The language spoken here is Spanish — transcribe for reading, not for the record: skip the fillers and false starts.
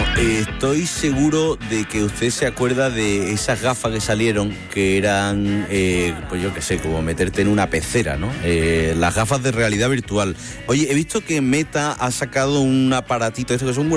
Estoy seguro de que usted se acuerda de esas gafas que salieron, que eran, pues yo qué sé, como meterte en una pecera, ¿no? Las gafas de realidad virtual. Oye, he visto que Meta ha sacado un aparatito, esto que son